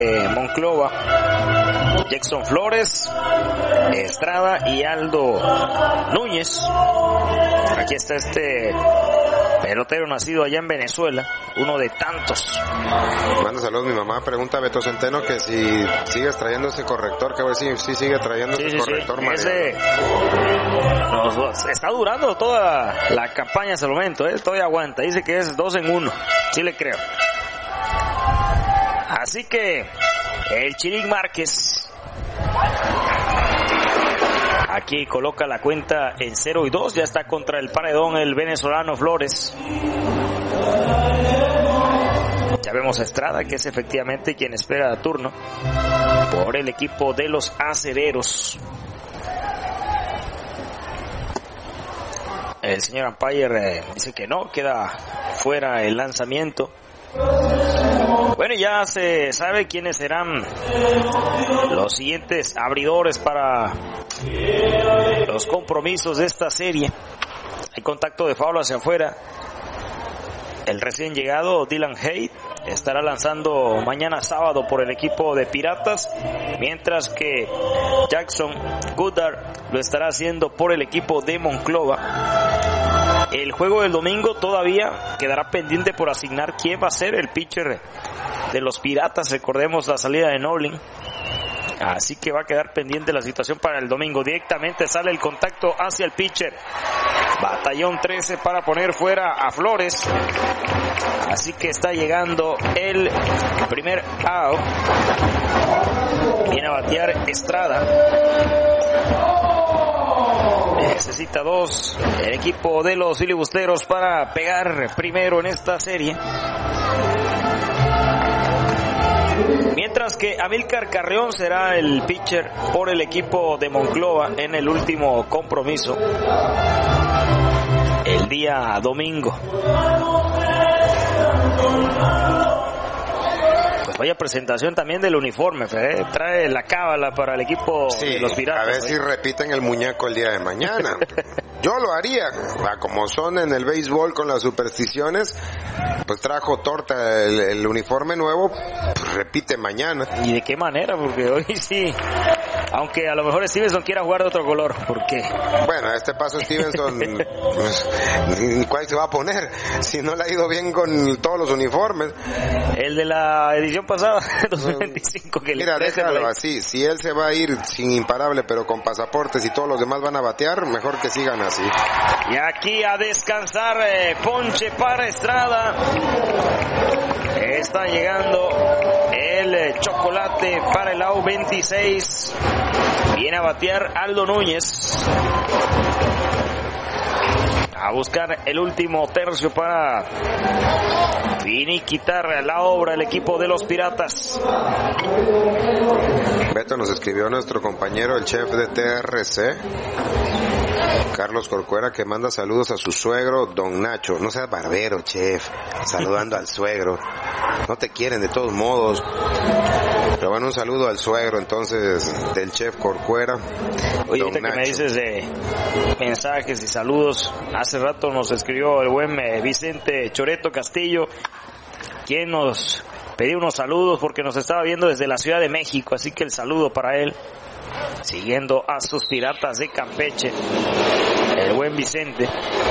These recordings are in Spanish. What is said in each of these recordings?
Monclova, Jackson Flores, Estrada y Aldo Núñez. Aquí está este pelotero nacido allá en Venezuela, uno de tantos. Manda saludos mi mamá, pregunta a Beto Centeno que si sigues trayendo ese corrector, que a ver si sigue trayendo ese corrector. Sí. Ese está durando toda la campaña hasta el momento, todavía aguanta, dice que es 2 en 1, sí le creo. Así que el Chiric Márquez aquí coloca la cuenta en 0-2, ya está contra el paredón el venezolano Flores. Ya vemos a Estrada, que es efectivamente quien espera turno por el equipo de los acereros. El señor umpire dice que no, queda fuera el lanzamiento. Bueno, ya se sabe quiénes serán los siguientes abridores para los compromisos de esta serie. Hay contacto de foul hacia afuera. El recién llegado Dylan Haidt estará lanzando mañana sábado por el equipo de Piratas, mientras que Jackson Goddard lo estará haciendo por el equipo de Monclova. El juego del domingo todavía quedará pendiente por asignar quién va a ser el pitcher de los Piratas. Recordemos la salida de Nolan. Así que va a quedar pendiente la situación para el domingo. Directamente sale el contacto hacia el pitcher. Batallón 13 para poner fuera a Flores. Así que está llegando el primer out. Viene a batear Estrada. Necesita 2 el equipo de los filibusteros para pegar primero en esta serie. Mientras que Amílcar Carreón será el pitcher por el equipo de Monclova en el último compromiso el día domingo. Pues vaya presentación también del uniforme, trae la cábala para el equipo de los Piratas. A ver si repiten el muñeco el día de mañana. Yo lo haría, como son en el béisbol con las supersticiones, pues trajo torta el uniforme nuevo, pues repite mañana. ¿Y de qué manera? Porque hoy sí, aunque a lo mejor Stevenson quiera jugar de otro color, ¿por qué? Bueno, a este paso Stevenson, pues, ¿cuál se va a poner? Si no le ha ido bien con todos los uniformes. El de la edición pasada, 2025, que mira, déjalo así, si él se va a ir sin imparable, pero con pasaportes y todos los demás van a batear, mejor que sigan así. Y aquí a descansar, ponche para Estrada. Está llegando el chocolate para el out 26. Viene a batear Aldo Núñez. A buscar el último tercio para finiquitar la obra el equipo de los Piratas. Beto, nos escribió nuestro compañero, el chef de TRC, Carlos Corcuera, que manda saludos a su suegro, don Nacho. No seas barbero, chef, saludando al suegro. No te quieren de todos modos. Pero bueno, un saludo al suegro, entonces, del chef Corcuera. Oye, ahorita que me dices de mensajes y saludos, hace rato nos escribió el buen Vicente Choreto Castillo, quien nos pedí unos saludos porque nos estaba viendo desde la Ciudad de México, así que el saludo para él, siguiendo a sus Piratas de Campeche, el buen Vicente,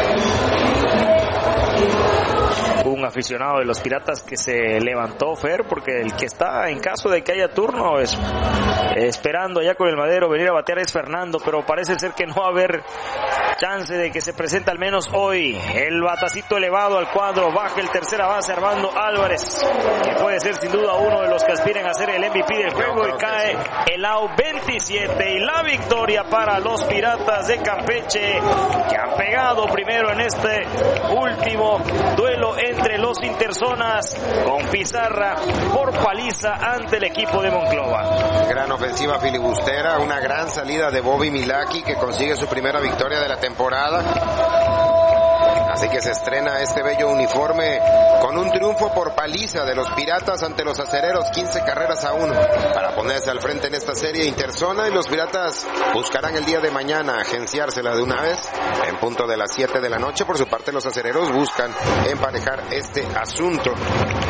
un aficionado de los Piratas que se levantó, Fer, porque el que está en caso de que haya turno es esperando allá con el Madero venir a batear es Fernando, pero parece ser que no va a haber chance de que se presente al menos hoy. El batacito elevado al cuadro, baja el tercera base Armando Álvarez, que puede ser sin duda uno de los que aspiren a ser el MVP del juego, y cae el out 27 y la victoria para los Piratas de Campeche, que han pegado primero en este último duelo entre los interzonas con pizarra por paliza ante el equipo de Monclova. Gran ofensiva filibustera, una gran salida de Bobby Milaki, que consigue su primera victoria de la temporada. Así que se estrena este bello uniforme con un triunfo por paliza de los Piratas ante los Acereros, 15-1, para ponerse al frente en esta serie interzona, y los Piratas buscarán el día de mañana agenciársela de una vez en punto de las 7 de la noche. Por su parte, los Acereros buscan emparejar este asunto.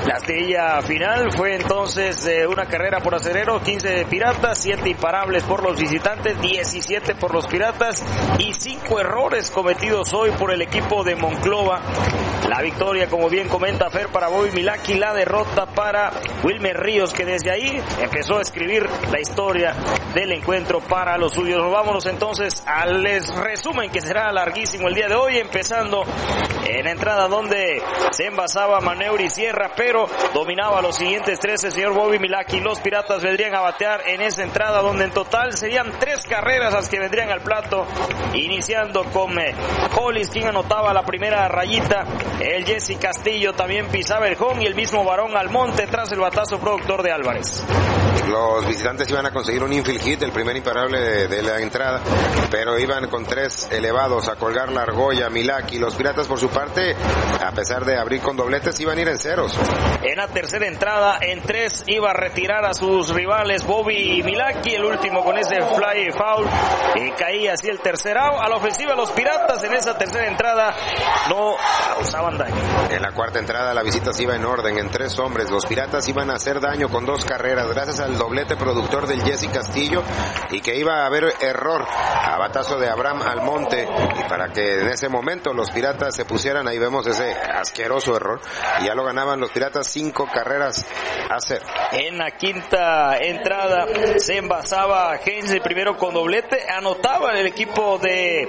La estrella final fue entonces una carrera por acerero, 15 piratas, 7 imparables por los visitantes, 17 por los piratas y 5 errores cometidos hoy por el equipo de Monclova. La victoria, como bien comenta Fer, para Bobby Milaki, la derrota para Wilmer Ríos, que desde ahí empezó a escribir la historia del encuentro para los suyos. Vámonos entonces al resumen, que será larguísimo el día de hoy, empezando en entrada donde se envasaba Maneuri Sierra, pero dominaba los siguientes 13 el señor Bobby Milaki. Los piratas vendrían a batear en esa entrada, donde en total serían 3 carreras las que vendrían al plato, iniciando con Hollis, quien anotaba la primera rayita. El Jesse Castillo también pisaba el home y el mismo Barón Almonte tras el batazo productor de Álvarez. Los visitantes iban a conseguir un infield hit, el primer imparable de la entrada, pero iban con 3 elevados a colgar la argolla Milaki. Los piratas, por su parte, a pesar de abrir con dobletes, iban a ir en ceros. En la tercera entrada, en 3, iba a retirar a sus rivales Bobby Milaki, el último con ese fly foul, y caía así el tercer out. A la ofensiva, los piratas en esa tercera entrada no causaban daño. En la cuarta entrada, la visita se iba en orden, en 3 hombres. Los piratas iban a hacer daño con 2 carreras, gracias al doblete productor del Jesse Castillo, y que iba a haber error a batazo de Abraham Almonte, y para que en ese momento los piratas se pusieran, ahí vemos ese asqueroso error, y ya lo ganaban los piratas 5 carreras a 0. En la quinta entrada se envasaba Heinze primero con doblete, anotaba el equipo de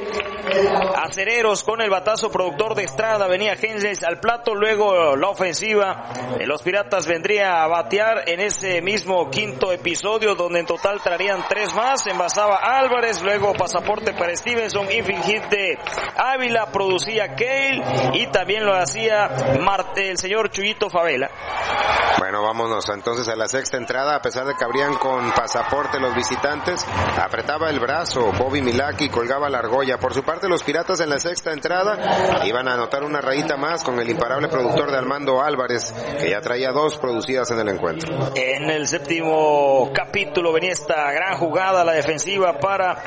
acereros con el batazo productor de Estrada, venía Heinze al plato. Luego la ofensiva de los piratas vendría a batear en ese mismo quinto episodio, donde en total traerían 3 más. Envasaba Álvarez, luego pasaporte para Stevenson, infield hit de Ávila, producía Cale y también lo hacía el señor Chuyito Favela. Bueno, vámonos entonces a la sexta entrada. A pesar de que abrían con pasaporte los visitantes, apretaba el brazo Bobby Milaki y colgaba la argolla. Por su parte, los piratas en la sexta entrada iban a anotar una rayita más con el imparable productor de Armando Álvarez, que ya traía 2 producidas en el encuentro. En el séptimo capítulo venía esta gran jugada, la defensiva, para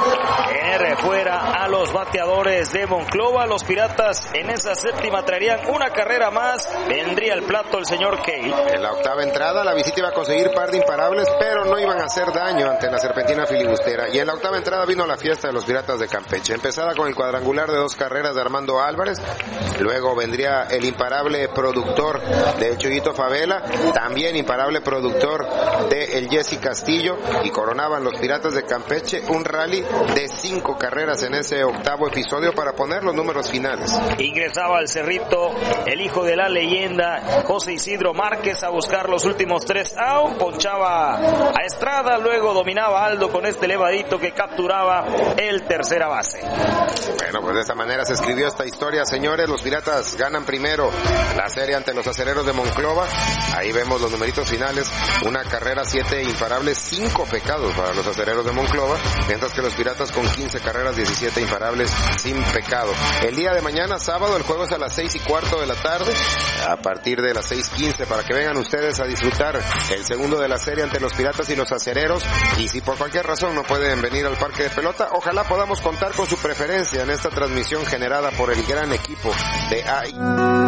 tener fuera a los bateadores de Monclova. Los piratas en esa séptima traerían una carrera más, vendría al plato el señor Key. En la octava entrada, la visita iba a conseguir par de imparables, pero no iban a hacer daño ante la serpentina filibustera. Y en la octava entrada vino la fiesta de los piratas de Campeche, empezada con el cuadrangular de 2 carreras de Armando Álvarez. Luego vendría el imparable productor de Chuyito Favela, también imparable productor de el Jesse Castillo, y coronaban los piratas de Campeche un rally de 5 carreras en ese octavo episodio para poner los números finales. Ingresaba al cerrito el hijo de la leyenda, José Isidro Márquez, a buscar los últimos 3 out, ponchaba a Estrada, luego dominaba Aldo con este elevadito que capturaba el tercera base. Bueno, pues de esta manera se escribió esta historia, señores. Los piratas ganan primero la serie ante los acereros de Monclova. Ahí vemos los numeritos finales: una carrera, 7 imparables, 5 pecados para los acereros de Monclova, mientras que los piratas con 15 carreras, 17 imparables, sin pecado. El día de mañana, sábado, el juego es a las 6:15 de la tarde, a partir de las 6:15, para que vengan ustedes a disfrutar el segundo de la serie ante los piratas y los acereros. Y si por cualquier razón no pueden venir al parque de pelota, ojalá podamos contar con su preferencia en esta transmisión generada por el gran equipo de AI.